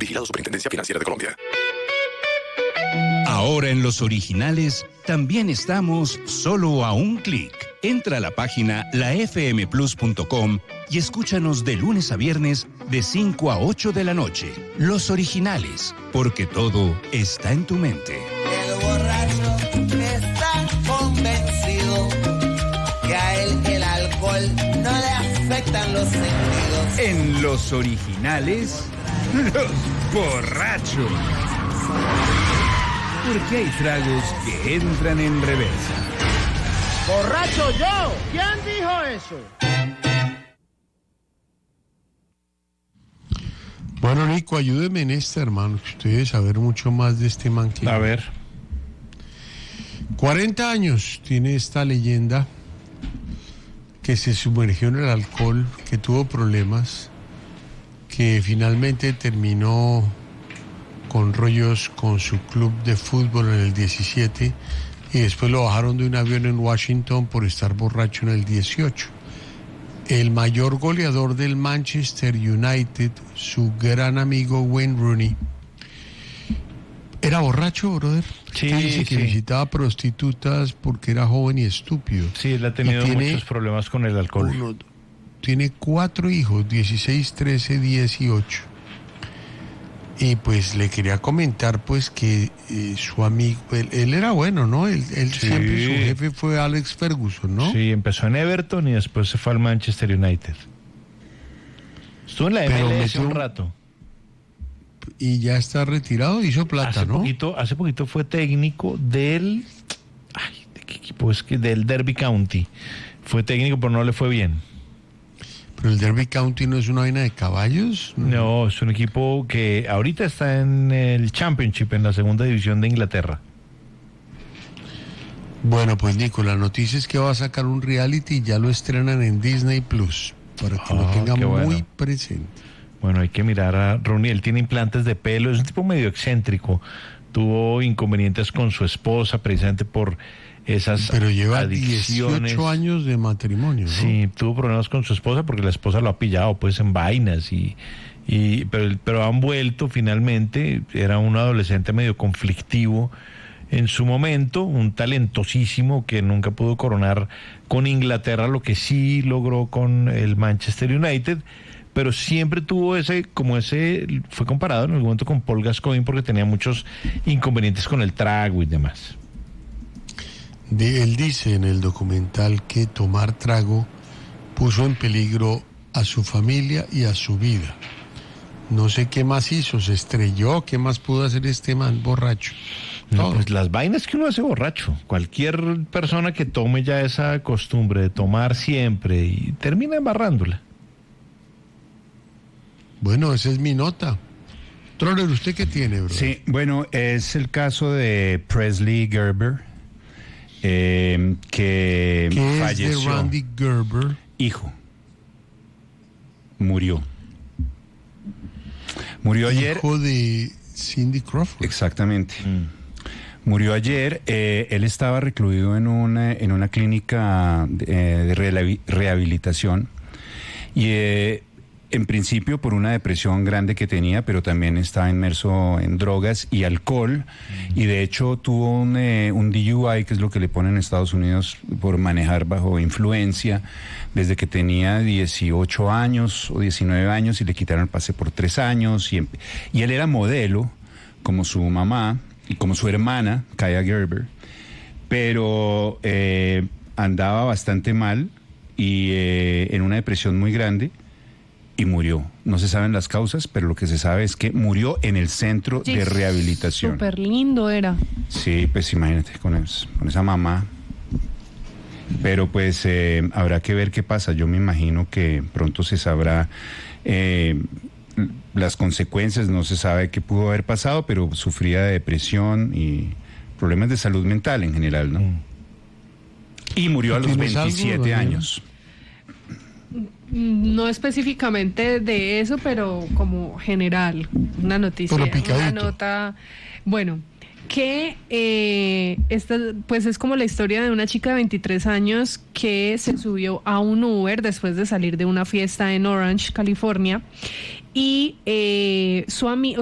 Vigilado Superintendencia Financiera de Colombia. Ahora en Los Originales también estamos solo a un clic. Entra a la página lafmplus.com y escúchanos de lunes a viernes de 5 a 8 de la noche. Los Originales, porque todo está en tu mente. El borracho está convencido que a él el alcohol no le afectan los sentidos. En Los Originales, los borrachos. Porque hay tragos que entran en reversa. ¡Borracho yo! ¿Quién dijo eso? Bueno, Nico, ayúdeme en esta, hermano, que usted debe saber mucho más de este man que... A ver. 40 años tiene esta leyenda que se sumergió en el alcohol, que tuvo problemas, que finalmente terminó con rollos con su club de fútbol en el 17 y después lo bajaron de un avión en Washington por estar borracho en el 18. El mayor goleador del Manchester United, su gran amigo Wayne Rooney, era borracho, brother. Sí, dice que visitaba prostitutas porque era joven y estúpido. Sí, él ha tenido muchos problemas con el alcohol. Tiene 4 hijos, 16, 13, 18. Y pues le quería comentar pues que su amigo, él era bueno, ¿no? Él Sí. siempre, su jefe fue Alex Ferguson, ¿no? Sí, empezó en Everton y después se fue al Manchester United. Estuvo en la MLS un rato. Y ya está retirado, hizo plata, ¿no? Hace poquito fue técnico del... Ay, ¿de qué equipo es que? Del Derby County. Fue técnico, pero no le fue bien. ¿Pero el Derby County no es una vaina de caballos? No, es un equipo que ahorita está en el Championship, en la segunda división de Inglaterra. Bueno, pues Nico, la noticia es que va a sacar un reality y ya lo estrenan en Disney Plus, para que lo tenga muy presente. Bueno, hay que mirar a Rooney, él tiene implantes de pelo, es un tipo medio excéntrico, tuvo inconvenientes con su esposa precisamente por esas Pero lleva adicciones. 18 años de matrimonio, ¿no? Sí, tuvo problemas con su esposa porque la esposa lo ha pillado pues en vainas pero han vuelto finalmente. Era un adolescente medio conflictivo en su momento, un talentosísimo que nunca pudo coronar con Inglaterra lo que sí logró con el Manchester United, pero siempre tuvo fue comparado en algún momento con Paul Gascoigne porque tenía muchos inconvenientes con el trago y demás. Él dice en el documental que tomar trago puso en peligro a su familia y a su vida. No sé qué más hizo, se estrelló, qué más pudo hacer este man borracho. No, pues las vainas que uno hace borracho. Cualquier persona que tome ya esa costumbre de tomar siempre y termina embarrándola. Bueno, esa es mi nota. Troller, ¿usted qué tiene, bro? Sí, bueno, es el caso de Presley Gerber, que falleció. Es de Randy Gerber. Hijo. Murió ayer. Hijo de Cindy Crawford. Exactamente. Murió ayer. Él estaba recluido en una clínica de rehabilitación y en principio por una depresión grande que tenía, pero también estaba inmerso en drogas y alcohol, y de hecho tuvo un DUI, que es lo que le ponen en Estados Unidos por manejar bajo influencia, desde que tenía 18 años o 19 años, y le quitaron el pase por 3 años, y él era modelo, como su mamá y como su hermana, Kaya Gerber, pero andaba bastante mal y en una depresión muy grande, y murió. No se saben las causas, pero lo que se sabe es que murió en el centro de rehabilitación. Súper lindo era. Sí, pues imagínate, con esa mamá. Pero pues habrá que ver qué pasa. Yo me imagino que pronto se sabrá las consecuencias. No se sabe qué pudo haber pasado, pero sufría de depresión y problemas de salud mental en general, ¿no? Y murió a los 27 años. No específicamente de eso, pero como general, una noticia, una nota, bueno, que esta pues es como la historia de una chica de 23 años que se subió a un Uber después de salir de una fiesta en Orange, California, y su amigo,